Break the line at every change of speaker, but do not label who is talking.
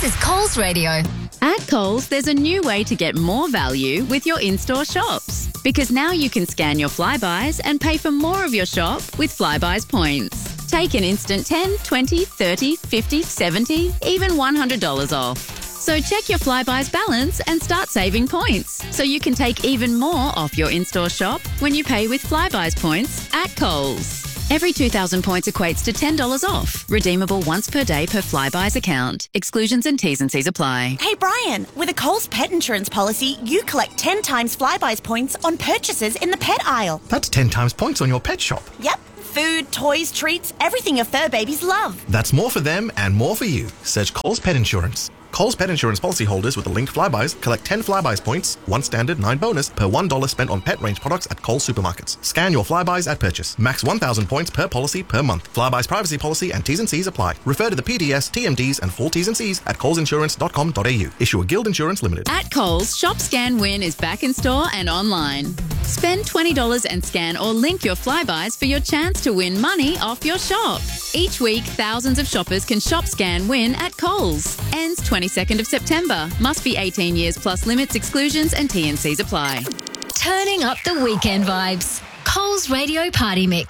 is Coles Radio.
At Coles, there's a new way to get more value with your in-store shops. Because now you can scan your Flybuys and pay for more of your shop with Flybuys points. Take an instant 10, 20, 30, 50, 70, even $100 off. So check your Flybuys balance and start saving points so you can take even more off your in-store shop when you pay with Flybuys points at Coles. Every 2,000 points equates to $10 off. Redeemable once per day per Flybuys account. Exclusions and T's and C's apply.
Hey Brian, with a Coles pet insurance policy, you collect 10 times Flybuys points on purchases in the pet aisle.
That's 10 times points on your pet shop.
Yep. Food, toys, treats, everything your fur babies love.
That's more for them and more for you. Search Coles Pet Insurance. Coles Pet Insurance policyholders with the linked Flybuys collect 10 Flybuys points, 1 standard, 9 bonus, per $1 spent on pet range products at Coles supermarkets. Scan your Flybuys at purchase. Max 1,000 points per policy per month. Flybuys privacy policy and T's and C's apply. Refer to the PDS, TMDs and full T's and C's at colesinsurance.com.au. Issue a Guild Insurance Limited.
At Coles, Shop Scan Win is back in store and online. Spend $20 and scan or link your Flybuys for your chance to win money off your shop. Each week, thousands of shoppers can Shop Scan Win at Coles. Ends 22nd of September. Must be 18 years plus limits, exclusions and T&Cs apply.
Turning up the weekend vibes. Coles Radio Party Mix.